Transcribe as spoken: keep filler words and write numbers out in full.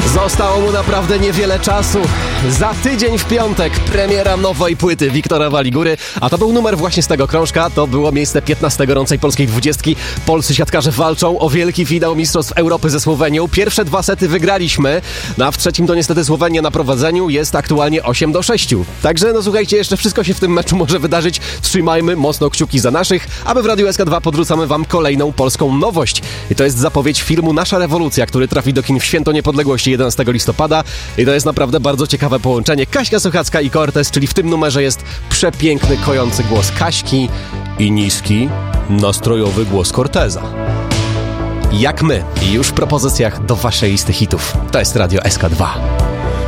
Zostało mu naprawdę niewiele czasu. Za tydzień w piątek premiera nowej płyty Wiktora Waligury, a to był numer właśnie z tego krążka. To było miejsce piętnaste gorącej polskiej dwudziestki. Polscy siatkarze walczą o wielki finał Mistrzostw Europy ze Słowenią. Pierwsze dwa sety wygraliśmy, no a w trzecim to niestety Słowenia na prowadzeniu, jest aktualnie osiem do sześciu. Także no słuchajcie, jeszcze wszystko się w tym meczu może wydarzyć. Trzymajmy mocno kciuki za naszych, a my w Radiu S K dwa podrzucamy wam kolejną polską nowość. I to jest zapowiedź filmu Nasza rewolucja, który trafi do kin w Święto Niepodległości jedenastego listopada. I to jest naprawdę bardzo ciekawe połączenie. Kaśka Sochacka i Cortez, czyli w tym numerze jest przepiękny, kojący głos Kaśki i niski, nastrojowy głos Corteza. Jak my. I już w propozycjach do waszej listy hitów. To jest Radio S K dwa.